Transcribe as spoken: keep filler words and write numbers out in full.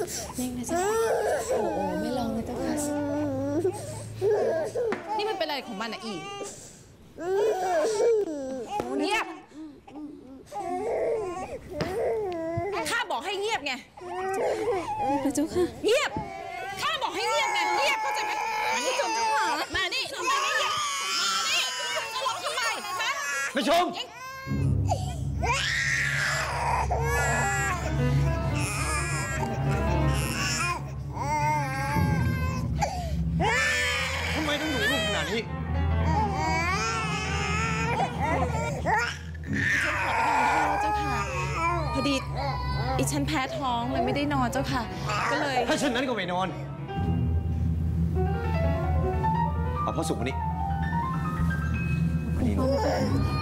นิ่งนะเจ้าค่ะโอ้โอ้ไม่ร้องนะเจ้าค่ะนี่มันเป็นอะไรของมันอ่ะอีเงียบข้าบอกให้เงียบไงเจ้าค่ะเงียบข้าบอกให้เงียบไงเงียบเข้าใจไหมนี่จบเจ้าค่ะมานี่ทำไมไม่เงียบมานี่จะร้องทำไมฮะไม่ชมทำไมต้องหนูลูกขนาดนี้เจ้าค่ะพอดีอีฉันแพ้ท้องเลยไม่ได้นอนเจ้าค่ะก็เลยถ้าเช่นนั้นก็ไม่นอนเอาพ่อสุกมานี่มานี่ลูก